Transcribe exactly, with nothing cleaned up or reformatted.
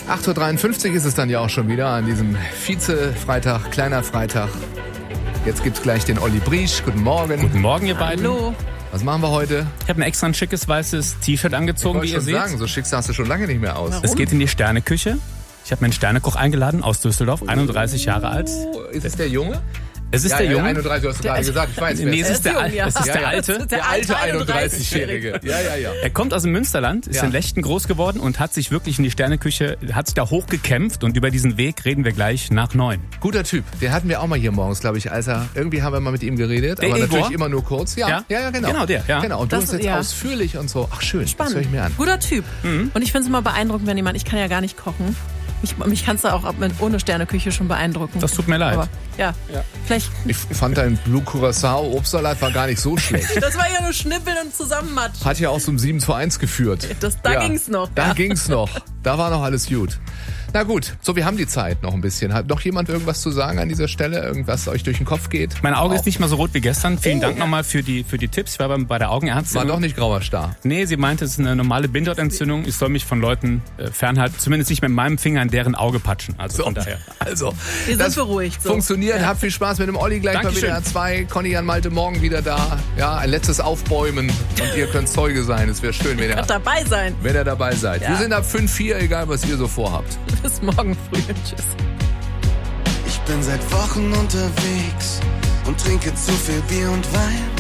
acht Uhr dreiundfünfzig ist es dann ja auch schon wieder an diesem Vize-Freitag, kleiner Freitag. Jetzt gibt's gleich den Olli Briesch. Guten Morgen. Guten Morgen, ihr beiden. Hallo. Was machen wir heute? Ich habe ein extra ein schickes weißes T-Shirt angezogen, wie Ich ihr wollte schon seht. sagen, so schick sahst du schon lange nicht mehr aus. Warum? Es geht in die Sterneküche. Ich habe mir einen Sternekoch eingeladen aus Düsseldorf, einunddreißig Jahre alt. Oh, ist es der Junge? Es ist Ja, der ja, Junge. einunddreißig, du hast gerade gesagt, ich weiß. wer Nee, es es ist. ist der, jung, Al- ja. es ist Ja, der ja. alte. Der alte einunddreißigjährige. Ja, ja, ja. Er kommt aus dem Münsterland, ist Ja. in Lechten groß geworden und hat sich wirklich in die Sterneküche, hat sich da hochgekämpft und über diesen Weg reden wir gleich nach neun. Guter Typ. Den hatten wir auch mal hier morgens, glaube ich, als er, irgendwie haben wir mal mit ihm geredet, Der aber Igor? natürlich immer nur kurz. Ja, ja, Ja? ja, genau. Genau der, ja. Genau, und du Das- hast jetzt ja. ausführlich und so. Ach schön, Spannend. das höre ich mir an. Guter Typ. Mhm. Und ich finde es immer beeindruckend, wenn jemand, ich kann ja gar nicht kochen. Mich, mich kannst du auch ab- mit, ohne Sterneküche schon beeindrucken. Das tut mir leid. Aber, ja. Ja. Vielleicht. Ich fand dein Blue Curacao Obstsalat war gar nicht so schlecht. Das war ja nur Schnippeln und Zusammenmatsch. Hat ja auch zum sieben zu eins geführt. Das, da Ja. ging's noch. Da ja. ging's noch. Da war noch alles gut. Na gut, so, wir haben die Zeit noch ein bisschen. Hat noch jemand irgendwas zu sagen an dieser Stelle? Irgendwas euch durch den Kopf geht? Mein Auge Auch- ist nicht mal so rot wie gestern. Vielen Oh. Dank nochmal für die, für die Tipps. Ich war beim- bei der Augenärztin. War doch nicht grauer Star. Nee, sie meinte, es ist eine normale Bindehautentzündung. Ich soll mich von Leuten äh, fernhalten. Zumindest nicht mit meinem Finger in deren Auge patschen. Also von daher. Also, Wir sind das beruhigt, so. funktioniert. Habt viel Spaß mit dem Olli. Gleich Dankeschön. mal wieder zwei. Conny Jan Malte morgen wieder da. Ja, ein letztes Aufbäumen. Und ihr könnt Zeuge sein. Es wäre schön, wenn ihr, dabei sein. wenn ihr dabei seid. Ja. Wir sind ab fünf vier, egal was ihr so vorhabt. Bis morgen früh. Tschüss. Ich bin seit Wochen unterwegs und trinke zu viel Bier und Wein.